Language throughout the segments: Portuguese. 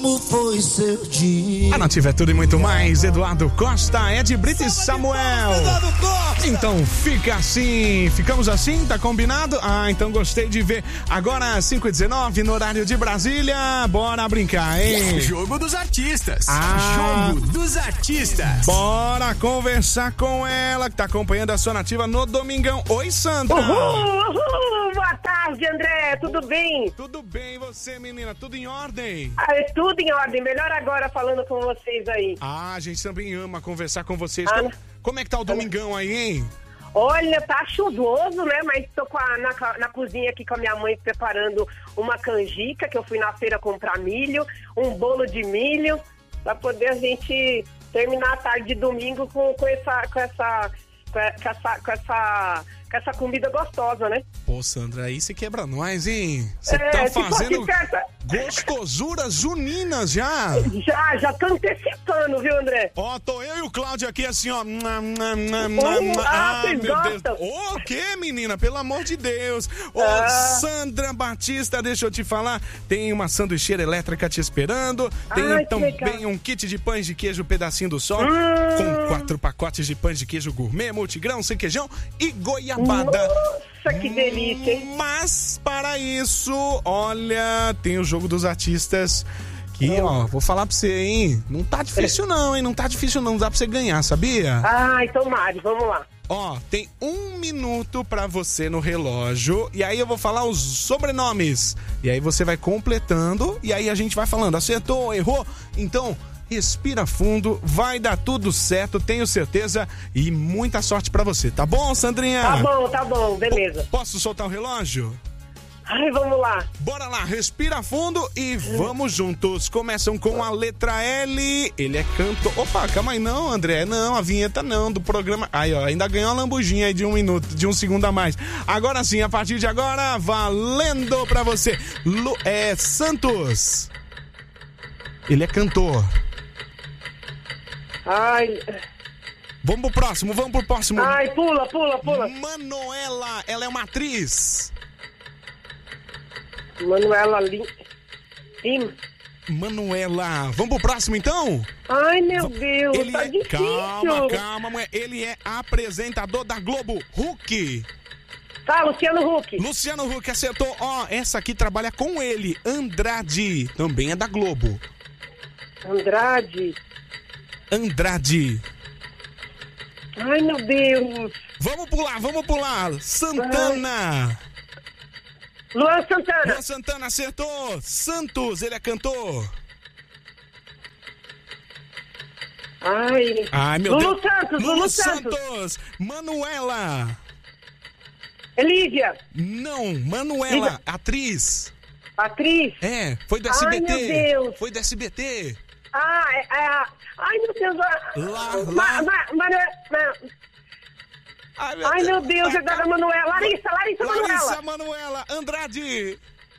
Foi seu dia. A Nativa é tudo e muito mais. Eduardo Costa, Ed Brito e Samuel. Então fica assim, ficamos assim, tá combinado? Ah, então gostei de ver. Agora 5h19 no horário de Brasília. Bora brincar, hein? Jogo dos artistas. Jogo dos artistas. Bora conversar com ela que tá acompanhando a sua Nativa no Domingão. Oi, Sandra. Uhul. Boa tarde, André. Tudo bem? Tudo bem, você, menina? Tudo em ordem? Tudo em ordem. Melhor agora falando com vocês aí. A gente também ama conversar com vocês. Como é que tá o Domingão aí, hein? Olha, tá chuvoso, né? Mas tô na cozinha aqui com a minha mãe preparando uma canjica, que eu fui na feira comprar milho, um bolo de milho, pra poder a gente terminar a tarde de domingo com essa comida gostosa, né? Pô, Sandra, aí você quebra nós, hein? Você tá fazendo gostosuras juninas já. Já tô antecipando, viu, André? Ó, tô eu e o Cláudio aqui assim, ó. Vocês meu Deus. gostam? O quê, menina? Pelo amor de Deus. Sandra Batista, deixa eu te falar, tem uma sanduicheira elétrica te esperando. Tem também um kit de pães de queijo Pedacinho do Sol, com 4 pacotes de pães de queijo gourmet, multigrão, sem queijão e goiabada. Nossa, que delícia, hein? Mas para isso, olha, tem o jogo dos artistas que, ó, vou falar pra você, hein? Não tá difícil não, hein? Não tá difícil não, dá pra você ganhar, sabia? Então, Mari, vamos lá. Ó, tem 1 minuto pra você no relógio, e aí eu vou falar os sobrenomes. E aí você vai completando, e aí a gente vai falando, acertou, errou, então... Respira fundo, vai dar tudo certo, tenho certeza, e muita sorte pra você, tá bom, Sandrinha? Tá bom, beleza. Posso soltar o relógio? Vamos lá. Bora lá, respira fundo e vamos juntos. Começam com a letra L, ele é cantor. Opa, calma aí, não, André, não, a vinheta não, do programa. Aí, ó, ainda ganhou uma lambujinha aí de 1 minuto, de 1 segundo a mais. Agora sim, a partir de agora, valendo pra você. Santos, ele é cantor. Vamos pro próximo. Pula. Manuela, ela é uma atriz. Manuela, vamos pro próximo então? Ai, meu Deus, tá difícil. Calma, mulher. Ele é apresentador da Globo, Huck. Luciano Huck, acertou. Ó, essa aqui trabalha com ele, Andrade, também é da Globo. Andrade. Ai, meu Deus. Vamos pular. Santana. Luan Santana, acertou. Santos, ele é cantor. Ai, meu Deus. Lulu Santos. Manuela. Elívia. Não, Manuela, atriz. É, foi do SBT. Ai, meu Deus. Foi do SBT. Ai, meu Deus. Ai, meu Deus, é da Manuela. Larissa Manoela. Andrade.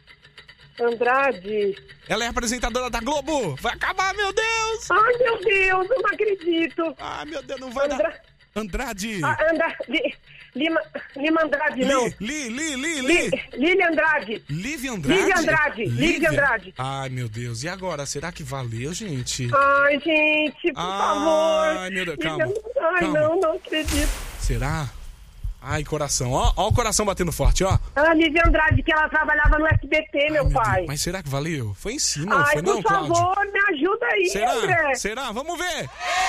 Ela é apresentadora da Globo. Vai acabar, meu Deus. Ai, meu Deus, eu não acredito. Ai, meu Deus, não vai dar. Andrade. Lima Andrade, não. Lívia Andrade. Lívia Andrade. Ai, meu Deus. E agora? Será que valeu, gente? Ai, gente, por favor. Ai, meu Deus, calma. Não acredito. Será? Ai, coração. Ó o coração batendo forte, ó. Lívia Andrade, que ela trabalhava no SBT, meu pai. Deus. Mas será que valeu? Foi em cima, não foi não, Cláudio? Por favor, me ajuda aí, André. Será? Vamos ver.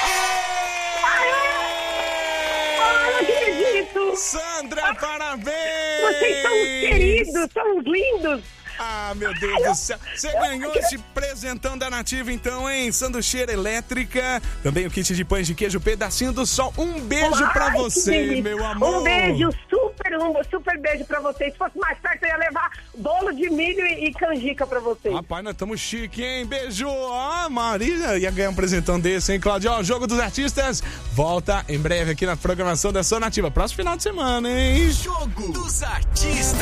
Não acredito! Sandra, parabéns! Vocês são queridos, são lindos! Meu Deus do céu! Você ganhou esse presentão da Nativa, então, hein? Sanduicheira elétrica, também o kit de pães de queijo Pedacinho do Sol. Um beijo pra você, meu amor! Um beijo, super beijo pra vocês. Se fosse mais perto, eu ia levar bolo de milho e canjica pra vocês. Rapaz, nós estamos chique, hein? Beijo! Marília ia ganhar um presentão desse, hein, Cláudio? O Jogo dos Artistas volta em breve aqui na programação da sua Nativa. Próximo final de semana, hein? Jogo dos Artistas.